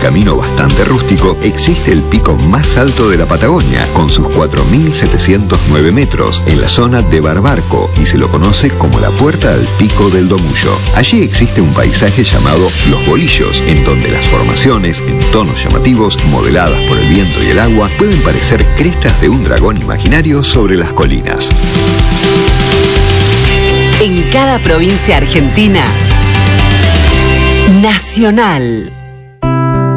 camino bastante rústico, existe el pico más alto de la Patagonia, con sus 4.709 metros, en la zona de Barbarco, y se lo conoce como la Puerta al Pico del Domullo. Allí existe un paisaje llamado Los Bolillos, en donde las formaciones, en tonos llamativos, modeladas por el viento y el agua, pueden parecer crestas de un dragón imaginario sobre las colinas. En cada provincia argentina, Nacional.